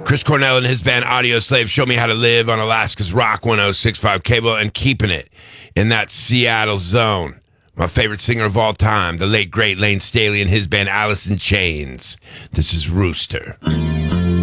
Chris Cornell and his band Audio Slave show me how to live on Alaska's Rock 106.5 cable and keeping it in that Seattle zone. My favorite singer of all time, the late, great Lane Staley and his band Alice in Chains. This is Rooster.